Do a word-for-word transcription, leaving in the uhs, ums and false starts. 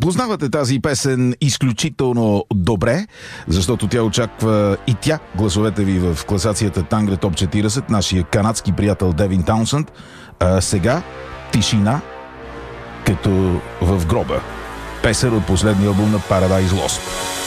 Познавате тази песен изключително добре, защото тя очаква и тя гласовете ви в класацията Тангре Топ четиридесет, нашия канадски приятел Девин Таунсънд. А сега тишина като в гроба. Песен от последния албум на Paradise Lost.